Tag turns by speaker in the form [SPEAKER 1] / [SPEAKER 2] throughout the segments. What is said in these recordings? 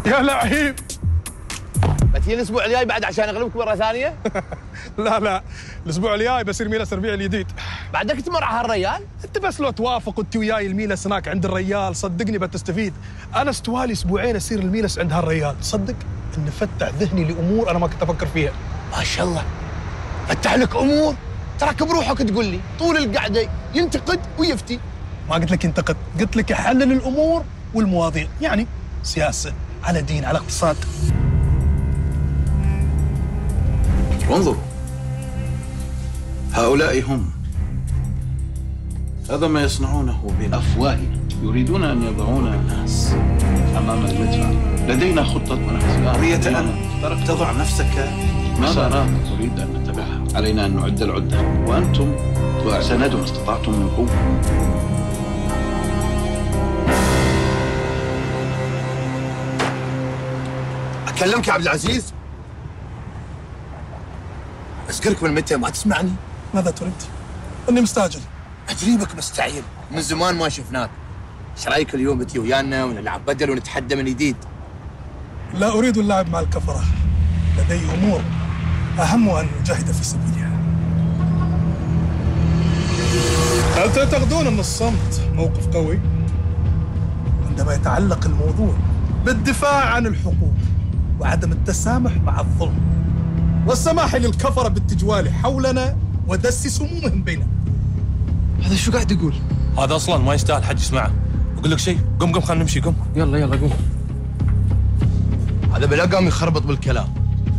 [SPEAKER 1] يا لعيب.
[SPEAKER 2] بتجي الاسبوع الجاي بعد عشان اغلبك مره ثانيه؟
[SPEAKER 1] لا الاسبوع الجاي بصير ميلس الربيع الجديد.
[SPEAKER 2] بعدك تمر على هالريال؟
[SPEAKER 1] انت بس لو توافق انت وياي الميلس هناك عند الريال صدقني بتستفيد. انا استوالي اسبوعين اصير الميلس عند هالريال، تصدق انه فتح ذهني لامور انا ما كنت افكر فيها.
[SPEAKER 2] ما شاء الله فتح لك امور، تراك بروحك تقول لي طول القعده ينتقد ويفتي.
[SPEAKER 1] ما قلت لك ينتقد، قلت لك يحلل الامور والمواضيع، يعني سياسه على دين على اقتصاد.
[SPEAKER 3] انظروا، هؤلاء هم. هذا ما يصنعونه بأفواههم، يريدون أن يضعون الناس أمام المدفع. لدينا خطة مناسبة. قضية أن تضع نفسك مسارات نريد أن نتبعها. علينا أن نعد العدة، وأنتم سندوا ما استطعتم من قوة.
[SPEAKER 2] أكلمك يا عبد العزيز؟ أذكرك من متى ما تسمعني؟
[SPEAKER 1] ماذا تريد؟ اني مستعجل.
[SPEAKER 2] أجريبك مستعجل، من زمان ما شفناك. ايش رايك اليوم بتجي ويانا ونلعب بدل ونتحدى من جديد؟
[SPEAKER 1] لا اريد اللعب مع الكفره، لدي امور اهم ان نجاهد في سبيلها. هل تعتقدون ان الصمت موقف قوي؟ عندما يتعلق الموضوع بالدفاع عن الحقوق وعدم التسامح مع الظلم والسماح للكفره بالتجوال حولنا ودس سمومهم بيننا.
[SPEAKER 2] هذا شو قاعد يقول؟
[SPEAKER 4] هذا اصلا ما يستاهل حد يسمعه. اقول لك شيء، قم خلينا نمشي، قم.
[SPEAKER 2] يلا قوم. هذا بلا قام يخربط بالكلام.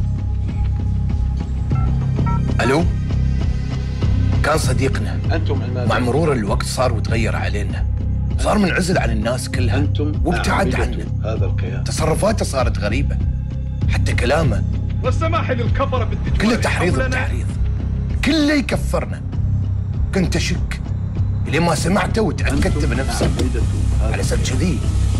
[SPEAKER 2] الو؟ كان صديقنا.
[SPEAKER 3] أنتم
[SPEAKER 2] مع مرور الوقت صار وتغير علينا، صار منعزل عن الناس كلها.
[SPEAKER 3] أنتم
[SPEAKER 2] وابتعد عنا.
[SPEAKER 3] هذا الكيان.
[SPEAKER 2] تصرفاته صارت غريبة، حتى كلامه
[SPEAKER 1] والسماح للكفره بالتجوال
[SPEAKER 2] كله تحريض
[SPEAKER 1] حولنا.
[SPEAKER 2] وتحريض، كله يكفرنا. كنت أشك لين ما سمعته وتأكدت بنفسي. على سبب كذي